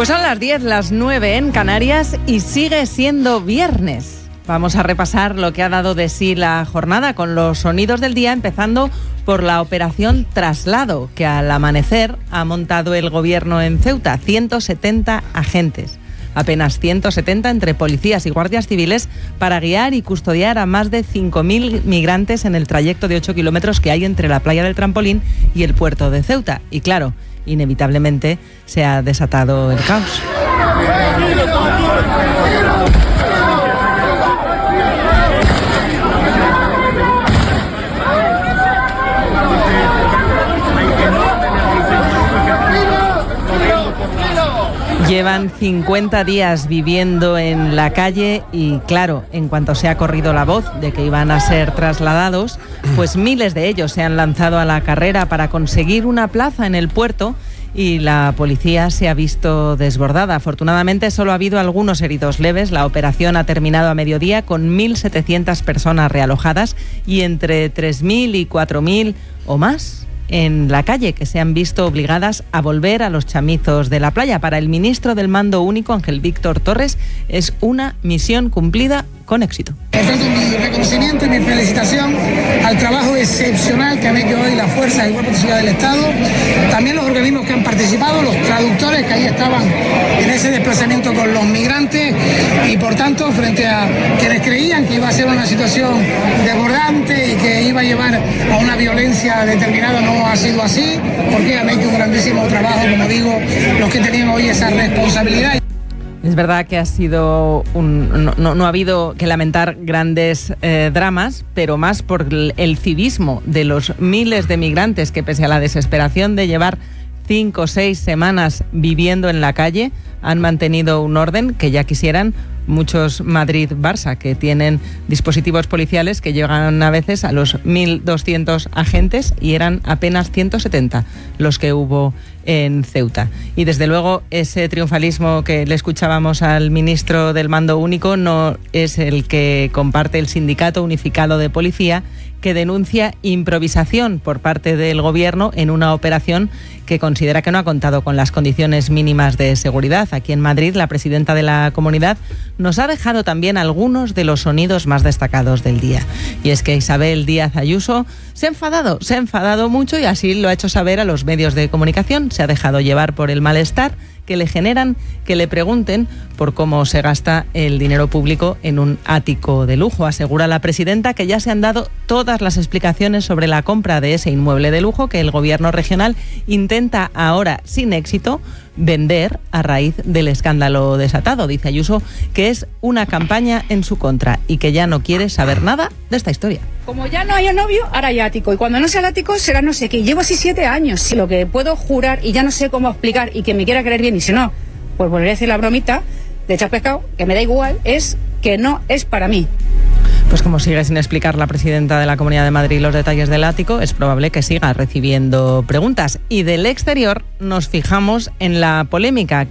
Pues son las 10, las 9 en Canarias y sigue siendo viernes. Vamos a repasar lo que ha dado de sí la jornada con los sonidos del día, empezando por la operación Traslado, que al amanecer ha montado el gobierno en Ceuta. 170 agentes, apenas 170 entre policías y guardias civiles, para guiar y custodiar a más de 5.000 migrantes en el trayecto de 8 kilómetros que hay entre la playa del Trampolín y el puerto de Ceuta. Y claro, inevitablemente se ha desatado el caos. Llevan 50 días viviendo en la calle y, claro, en cuanto se ha corrido la voz de que iban a ser trasladados, pues miles de ellos se han lanzado a la carrera para conseguir una plaza en el puerto y la policía se ha visto desbordada. Afortunadamente solo ha habido algunos heridos leves. La operación ha terminado a mediodía con 1.700 personas realojadas y entre 3.000 y 4.000 o más en la calle, que se han visto obligadas a volver a los chamizos de la playa. Para el ministro del Mando Único, Ángel Víctor Torres, es una misión cumplida con éxito. Por tanto, mi reconocimiento y mi felicitación al trabajo excepcional que han hecho hoy las fuerzas y cuerpos de seguridad del Estado, también los organismos que han participado, los traductores que ahí estaban en ese desplazamiento con los migrantes, y por tanto, frente a quienes creían que iba a ser una situación desbordante y que iba a llevar a una violencia determinada, no ha sido así, porque han hecho un grandísimo trabajo, como digo, los que tenían hoy esa responsabilidad. Es verdad que ha sido no ha habido que lamentar grandes dramas, pero más por el civismo de los miles de migrantes que, pese a la desesperación de llevar 5 o 6 semanas viviendo en la calle, han mantenido un orden que ya quisieran muchos Madrid-Barça, que tienen dispositivos policiales que llegan a veces a los 1.200 agentes, y eran apenas 170 los que hubo en Ceuta. Y desde luego ese triunfalismo que le escuchábamos al ministro del Mando Único no es el que comparte el Sindicato Unificado de Policía, que denuncia improvisación por parte del Gobierno en una operación que considera que no ha contado con las condiciones mínimas de seguridad. Aquí en Madrid, la presidenta de la comunidad nos ha dejado también algunos de los sonidos más destacados del día. Y es que Isabel Díaz Ayuso se ha enfadado mucho, y así lo ha hecho saber a los medios de comunicación. Se ha dejado llevar por el malestar que le generan que le pregunten por cómo se gasta el dinero público en un ático de lujo. Asegura la presidenta que ya se han dado todas las explicaciones sobre la compra de ese inmueble de lujo que el gobierno regional intenta ahora, sin éxito, vender a raíz del escándalo desatado. Dice Ayuso que es una campaña en su contra y que ya no quiere saber nada de esta historia. Como ya no haya novio, ahora hay ático. Y cuando no sea el ático, será no sé qué. Llevo así 7 años. Si lo que puedo jurar y ya no sé cómo explicar, y que me quiera creer bien, y si no, pues volveré a decir la bromita de echar pescado, que me da igual, es que no es para mí. Pues como sigue sin explicar la presidenta de la Comunidad de Madrid los detalles del ático, es probable que siga recibiendo preguntas. Y del exterior nos fijamos en la polémica